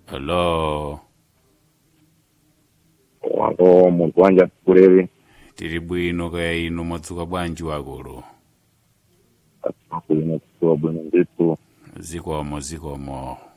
Hello. Wako muntu wanja kulevi. Tiri bwino kaya ino matsuka bwanji wakolo. Akuino kuwa bwino nditu. Zikomo.